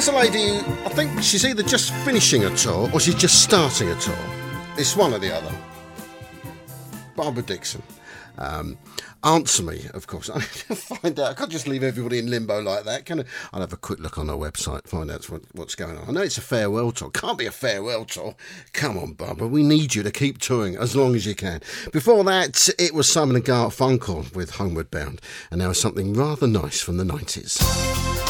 Here's a lady who, I think she's either just finishing a tour or she's just starting a tour. It's one or the other. Barbara Dickson. Answer me, of course. I need to find out. I can't just leave everybody in limbo like that, can I? I'll have a quick look on her website, find out what's going on. I know it's a farewell tour. Can't be a farewell tour. Come on, Barbara. We need you to keep touring as long as you can. Before that, it was Simon and Garfunkel with Homeward Bound. And now something rather nice from the 90s.